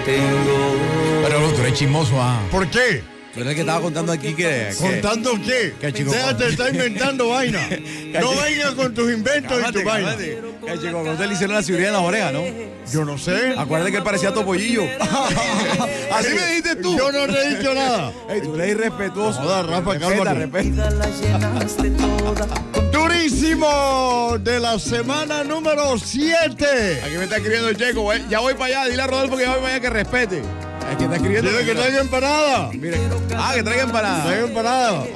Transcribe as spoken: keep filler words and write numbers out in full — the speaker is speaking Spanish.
tengo. Pero tú eres chismoso, ah. ¿Por qué? Tú eres el que estaba contando aquí que... que ¿Contando qué? que chico- Déjate, está inventando vaina. No vengas con tus inventos y tu vaina. Que chico, que usted le hicieron la cirugía en la oreja, ¿no? Yo no sé. Acuérdate que él parecía topollillo. Así me dijiste tú. Yo no te he dicho nada. Ey, tú eres irrespetuoso. Joda, Rafa, Respeta, cálmate. respeta. La llenaste toda. Durísimo de la semana número siete. Aquí me está escribiendo el Checo. güey. Ya voy para allá. Dile a Rodolfo que ya voy para allá que respete. Es que está escribiendo. Tiene que traiga empanada. Mire. Ah, que traiga empanada. Traiga empanada.